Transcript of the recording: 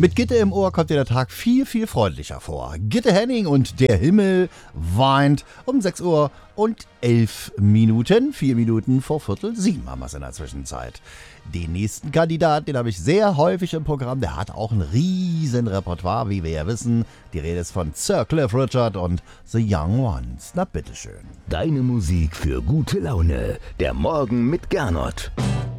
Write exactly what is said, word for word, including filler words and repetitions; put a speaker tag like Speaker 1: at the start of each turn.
Speaker 1: Mit Gitte im Ohr kommt dir der Tag viel, viel freundlicher vor. Gitte Henning und der Himmel weint um sechs Uhr und elf Minuten. Vier Minuten vor Viertel sieben haben wir es in der Zwischenzeit. Den nächsten Kandidat, den habe ich sehr häufig im Programm. Der hat auch ein riesen Repertoire, wie wir ja wissen. Die Rede ist von Sir Cliff Richard und The Young Ones. Na bitteschön.
Speaker 2: Deine Musik für gute Laune. Der Morgen mit Gernot.